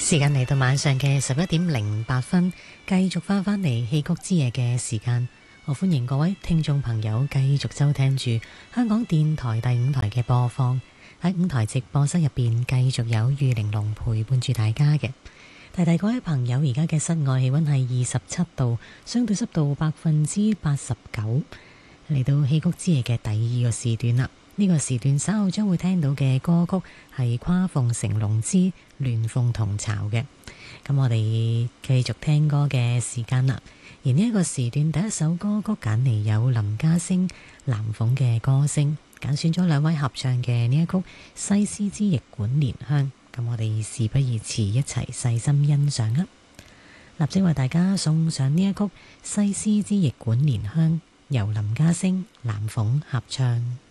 時間嚟到晚上嘅11:08，繼續翻嚟戲曲之夜嘅時間。我歡迎各位聽眾朋友繼續收聽住香港電台第5台嘅播放。喺5台直播室入邊，繼續有玉玲瓏陪伴住大家嘅。提提各位朋友，而家嘅室外氣溫係27度，相對濕度89%。嚟到戲曲之夜嘅第2個時段啦。呢個時段稍後將會聽到嘅歌曲係跨鳳成龍之鸞鳳同巢嘅。咁我哋繼續聽歌嘅時間啦。而呢一個時段第一首歌曲揀嚟有林家聲、藍鳳嘅歌聲，揀選咗2位合唱嘅呢一曲《西施之翼管蓮香》。咁我哋事不宜遲，一齊細心欣賞啦！立即為大家送上呢一曲《西施之翼管蓮香》，由林家聲、藍鳳合唱。